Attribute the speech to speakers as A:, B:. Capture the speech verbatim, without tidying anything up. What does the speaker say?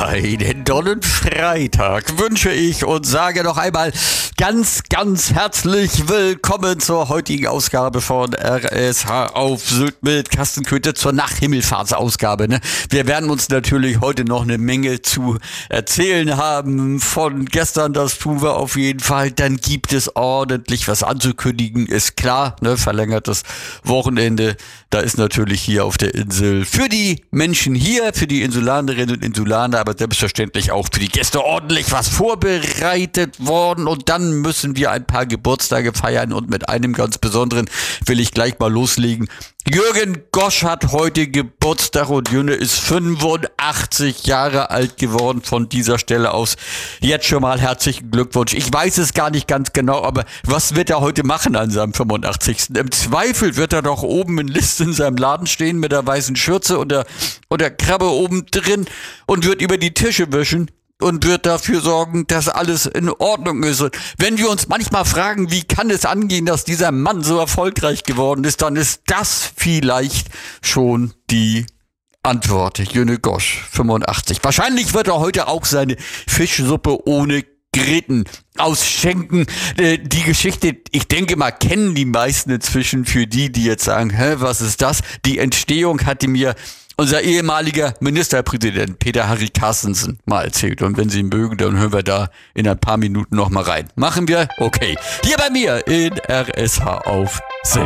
A: Einen tollen Freitag wünsche ich und sage noch einmal ganz, ganz herzlich willkommen zur heutigen Ausgabe von R S H auf Sylt mit Carsten Köthe zur Nachhimmelfahrtsausgabe. Ne? Wir werden uns natürlich heute noch eine Menge zu erzählen haben. Von gestern, das tun wir auf jeden Fall. Dann gibt es ordentlich was anzukündigen, ist klar. Ne? Verlängertes Wochenende. Da ist natürlich hier auf der Insel für die Menschen hier, für die Insulanerinnen und Insulaner, aber selbstverständlich auch für die Gäste ordentlich was vorbereitet worden. Und dann müssen wir ein paar Geburtstage feiern und mit einem ganz besonderen will ich gleich mal loslegen. Jürgen Gosch hat heute Geburtstag und Jünne ist fünfundachtzig Jahre alt geworden. Von dieser Stelle aus jetzt schon mal herzlichen Glückwunsch. Ich weiß es gar nicht ganz genau, aber was wird er heute machen an seinem fünfundachtzigsten? Im Zweifel wird er doch oben in List in seinem Laden stehen mit der weißen Schürze und der, und der Krabbe oben drin und wird über die Tische wischen und wird dafür sorgen, dass alles in Ordnung ist. Und wenn wir uns manchmal fragen, wie kann es angehen, dass dieser Mann so erfolgreich geworden ist, dann ist das vielleicht schon die Antwort. Jürgen Gosch, fünfundachtzig. Wahrscheinlich wird er heute auch seine Fischsuppe ohne Gräten ausschenken. Äh, die Geschichte, ich denke mal, kennen die meisten inzwischen. Für die, die jetzt sagen, hä, was ist das? Die Entstehung hatte mir unser ehemaliger Ministerpräsident Peter Harry Carstensen mal erzählt. Und wenn Sie mögen, dann hören wir da in ein paar Minuten noch mal rein. Machen wir? Okay. Hier bei mir in R S H auf Sylt.